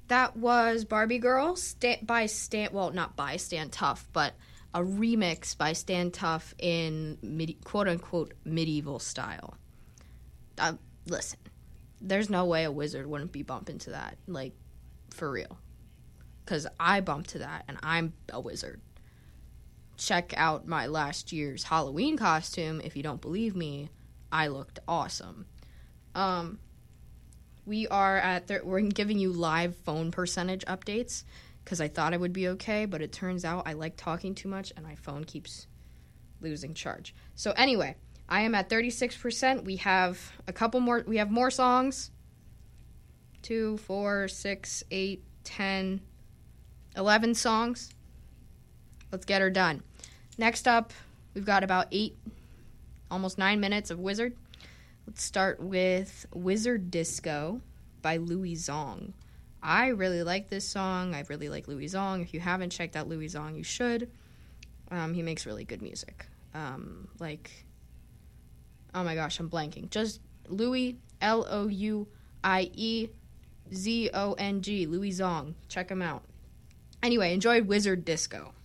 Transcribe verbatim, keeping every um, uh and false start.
That was Barbie Girl Sta- by Stan, well, not by Stan Tough, but a remix by Stan Tough in midi- quote-unquote medieval style. Uh, listen, there's no way a wizard wouldn't be bumping to that, like, for real. Because I bumped to that, and I'm a wizard. Check out my last year's Halloween costume. If you don't believe me, I looked awesome. Um, we are at, th- we're giving you live phone percentage updates, because I thought I would be okay, but it turns out I like talking too much, and my phone keeps losing charge. So anyway, I am at thirty-six percent. We have a couple more, we have more songs. Two, four, six, eight, ten, eleven songs. Let's get her done. Next up, we've got about eight, almost nine minutes of Wizard. Let's start with Wizard Disco by Louis Zong. I really like this song. I really like Louis Zong. If you haven't checked out Louis Zong, you should. Um, he makes really good music. Um, like, oh my gosh, I'm blanking. Just Louis, L O U I E Z O N G, Louis Zong. Check him out. Anyway, enjoy Wizard Disco.